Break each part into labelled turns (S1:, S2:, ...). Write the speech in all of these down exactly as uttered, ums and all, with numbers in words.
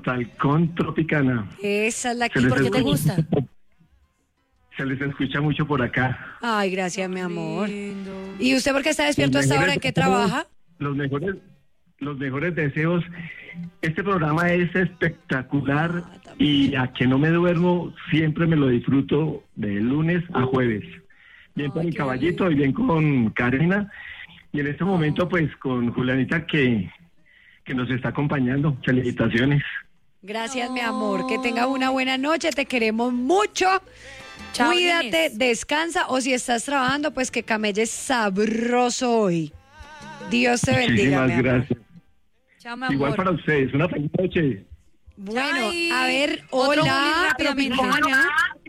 S1: Talcón Tropicana.
S2: Esa es la
S1: Se
S2: que,
S1: les
S2: ¿por qué te
S1: escucha-
S2: gusta?
S1: Se les escucha mucho por acá.
S2: Ay, gracias, mi amor.
S3: Lindo.
S2: ¿Y usted por qué está despierto
S1: Los
S2: hasta ahora?
S1: mejores
S2: ¿En qué
S1: deseos,
S2: trabaja?
S1: Los mejores, los mejores deseos. Este programa es espectacular
S2: Ah, también.
S1: y a que no me duermo, siempre me lo disfruto de lunes a jueves. Bien con
S3: Ay,
S1: el
S3: qué
S1: caballito y bien con Karina. Y en este momento, pues, con Julianita que, que nos está acompañando. Felicitaciones.
S2: Gracias, mi amor. Que tenga una buena noche. Te queremos mucho.
S3: Chao,
S2: Cuídate,
S3: Inés.
S2: descansa. O si estás trabajando, pues que camelles sabroso hoy. Dios te bendiga,
S1: Muchísimas
S2: mi amor.
S1: gracias.
S3: Chao, mi amor.
S1: Igual para ustedes. Una feliz noche.
S2: Bueno,
S3: Ay,
S2: a ver,
S3: otro
S2: hola,
S3: Juli rápidamente.
S2: Tropicana.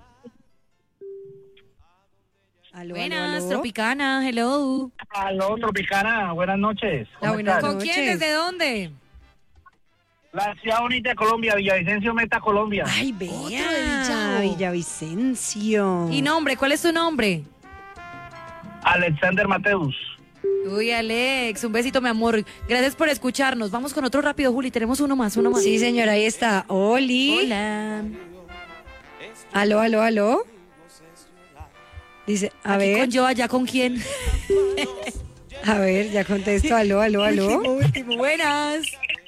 S2: Aló,
S3: Buenas,
S2: aló, aló.
S3: Tropicana, hello.
S4: Aló, Tropicana, buenas noches.
S2: La
S4: ¿Cómo
S2: buena
S4: estás?
S3: ¿Con quién?
S2: noches.
S3: ¿Desde dónde?
S4: La ciudad bonita de Colombia, Villavicencio Meta, Colombia.
S2: Ay,
S3: Otro de
S2: vea,
S3: Villavo.
S2: Villavicencio.
S3: ¿Y nombre? ¿Cuál es tu nombre?
S4: Alexander Mateus.
S3: Uy, Alex, un besito, mi amor. Gracias por escucharnos. Vamos con otro rápido, Juli. Tenemos uno más, uno más.
S2: Sí, señora, ahí está. Oli.
S3: Hola.
S2: Aló, aló, aló. Dice, a
S3: Aquí
S2: ver,
S3: con yo, allá con quién.
S2: a ver, ya contesto. Aló, aló, aló.
S3: Último, último. Buenas.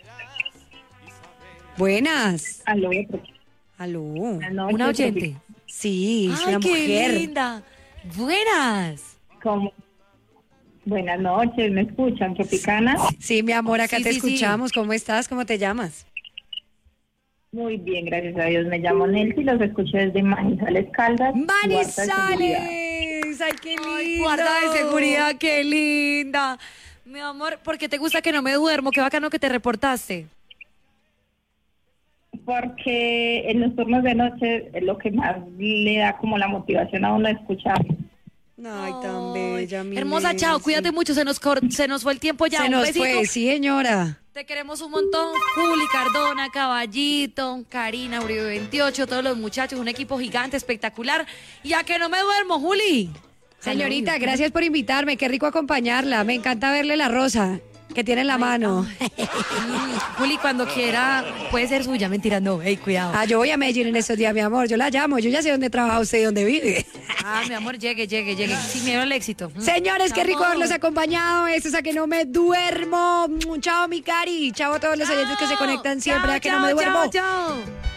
S2: Buenas.
S5: Aló,
S2: Aló.
S5: buenas noches.
S3: Una oyente.
S2: Sí, es
S3: Ay,
S2: una
S3: qué
S2: mujer.
S3: linda. Buenas.
S5: ¿Cómo? Buenas noches, ¿me escuchan, Tropicana?
S2: Sí, mi amor, acá
S3: Sí,
S2: te
S3: sí, sí.
S2: escuchamos. ¿Cómo estás? ¿Cómo te llamas?
S5: Muy bien, gracias a Dios. Me llamo Nelcy, los escucho desde Manizales Caldas. Guarda de seguridad.
S2: ¡Manizales! ¡Ay, qué
S3: Ay,
S2: lindo!
S3: guarda de seguridad, qué linda. Mi amor, ¿por qué te gusta que no me duermo? Qué bacano que te reportaste.
S5: Porque en los turnos de noche es lo que más le da como la motivación a uno de escuchar.
S2: Ay, tan bella, mi
S3: Hermosa, chao,
S2: Nelcy.
S3: cuídate mucho, se nos, cor- se nos fue el tiempo ya.
S2: Se
S3: un
S2: nos
S3: besito.
S2: fue, sí, señora.
S3: Te queremos un montón. Juli, Cardona, Caballito, Karina, Uribe veintiocho, todos los muchachos, un equipo gigante, espectacular. Ya que no me duermo, Juli.
S2: Señorita, gracias por invitarme. Qué rico acompañarla. Me encanta verle la rosa que tiene en la mano.
S3: Juli, cuando quiera, puede ser suya. Mentira, no, hey, cuidado.
S2: Ah, yo voy a Medellín en estos días, mi amor. Yo la llamo. Yo ya sé dónde trabaja usted y dónde vive.
S3: Ah, mi amor, llegue, llegue, llegue. Sin miedo al éxito.
S2: Señores, qué rico
S3: Chao.
S2: haberlos acompañado. Esto es A Que No Me Duermo. Chao, mi Cari. Chao a todos los oyentes que se conectan siempre
S3: Chao,
S2: a Que No Me
S3: chao,
S2: Duermo.
S3: chao, chao.